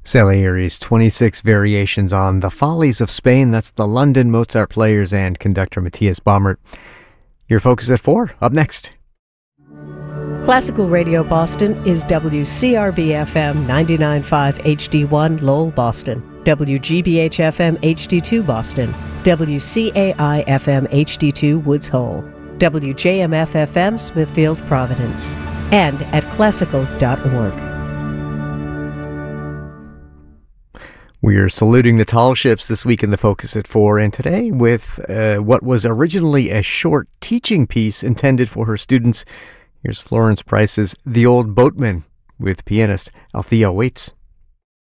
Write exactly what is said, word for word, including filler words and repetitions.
Salieri's twenty-six variations on The Follies of Spain. That's the London Mozart Players and conductor Matthias Baumert. Your Focus at four, up next. Classical Radio Boston is W C R B F M ninety-nine point five H D one Lowell, Boston, W G B H F M H D two Boston, W C A I F M H D two Woods Hole, W J M F F M Smithfield, Providence, and at classical dot org. We're saluting the tall ships this week in the Focus at Four, and today with uh, what was originally a short teaching piece intended for her students. Here's Florence Price's The Old Boatman with pianist Althea Waits.